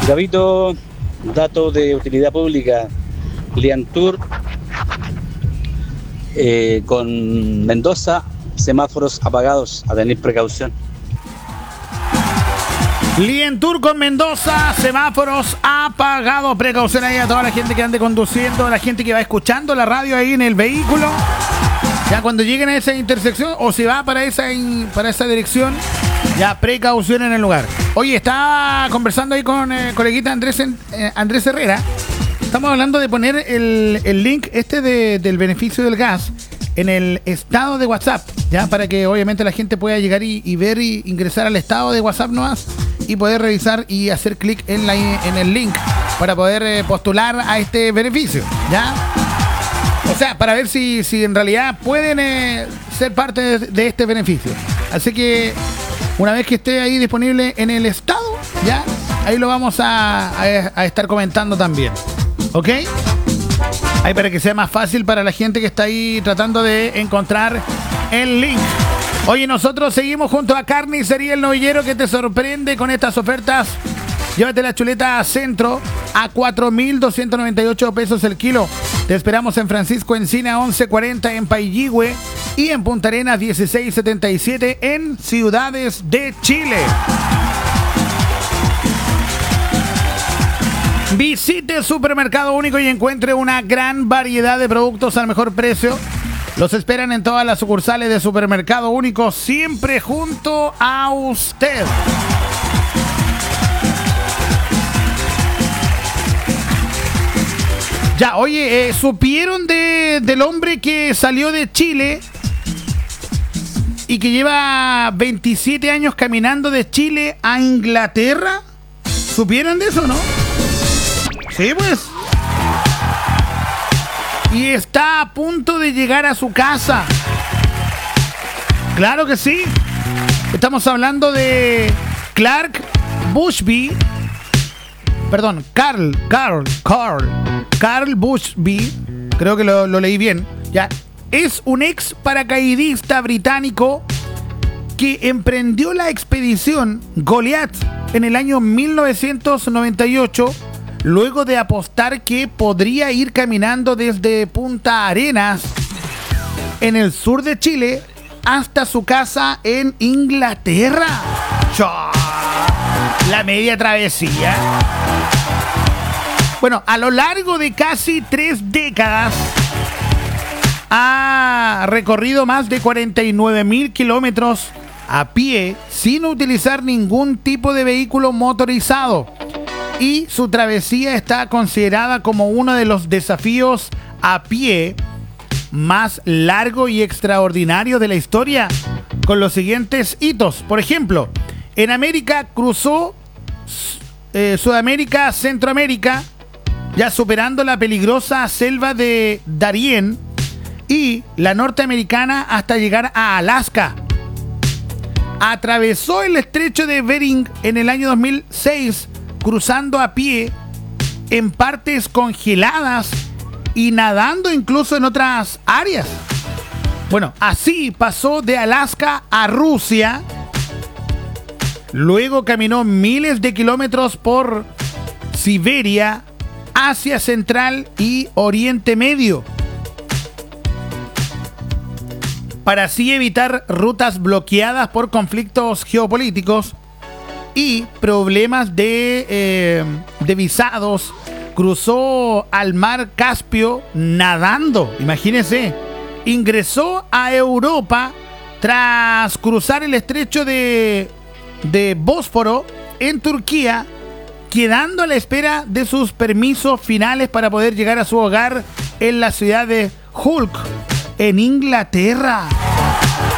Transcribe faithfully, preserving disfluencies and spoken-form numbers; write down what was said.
Gabito, dato de utilidad pública, Liantur eh, con Mendoza, semáforos apagados, a tener precaución. Lientour con Mendoza, semáforos apagados, precaución ahí a toda la gente que ande conduciendo, a la gente que va escuchando la radio ahí en el vehículo. Ya cuando lleguen a esa intersección o si va para esa, in, para esa dirección, ya precaución en el lugar. Oye, estaba conversando ahí con eh, coleguita Andrés, eh, Andrés Herrera. Estamos hablando de poner el, el link este de, del beneficio del gas en el estado de WhatsApp, ya para que obviamente la gente pueda llegar y, y ver y ingresar al estado de WhatsApp nomás y poder revisar y hacer clic en, la, en el link para poder eh, postular a este beneficio, ¿ya? O sea, para ver si, si en realidad pueden eh, ser parte de, de este beneficio. Así que una vez que esté ahí disponible en el estado, ya, ahí lo vamos a, a, a estar comentando también. ¿Ok? Ahí para que sea más fácil para la gente que está ahí tratando de encontrar el link. Oye, nosotros seguimos junto a Carnicería El Novillero, que te sorprende con estas ofertas. Llévate la chuleta Centro a cuatro mil doscientos noventa y ocho pesos el kilo. Te esperamos en Francisco Encina once cuarenta en Pailligüe y en Punta Arenas dieciséis setenta y siete en Ciudades de Chile. Visite Supermercado Único y encuentre una gran variedad de productos al mejor precio. Los esperan en todas las sucursales de Supermercado Único, siempre junto a usted. Ya, oye, eh, ¿supieron de, del hombre que salió de Chile y que lleva veintisiete años caminando de Chile a Inglaterra? ¿Supieron de eso, no? Sí, pues. Y está a punto de llegar a su casa. Claro que sí. Estamos hablando de Clark Bushby. Perdón, Carl, Carl, Carl. Carl Bushby. Creo que lo, lo leí bien. Ya. Es un ex paracaidista británico que emprendió la expedición Goliath en el año mil novecientos noventa y ocho. Luego de apostar que podría ir caminando desde Punta Arenas, en el sur de Chile, hasta su casa en Inglaterra. La media travesía. Bueno, a lo largo de casi tres décadas, ha recorrido más de cuarenta y nueve mil kilómetros a pie, sin utilizar ningún tipo de vehículo motorizado. Y su travesía está considerada como uno de los desafíos a pie más largo y extraordinario de la historia, con los siguientes hitos. Por ejemplo, en América cruzó eh, Sudamérica, Centroamérica, ya superando la peligrosa selva de Darién, y la norteamericana hasta llegar a Alaska. Atravesó el estrecho de Bering en el año dos mil seis, cruzando a pie en partes congeladas y nadando incluso en otras áreas. Bueno, así pasó de Alaska a Rusia. Luego caminó miles de kilómetros por Siberia, Asia Central y Oriente Medio, para así evitar rutas bloqueadas por conflictos geopolíticos y problemas de, eh, de visados. Cruzó al mar Caspio nadando, imagínense. Ingresó a Europa tras cruzar el estrecho de, de Bósforo en Turquía, quedando a la espera de sus permisos finales para poder llegar a su hogar en la ciudad de Hulk, en Inglaterra.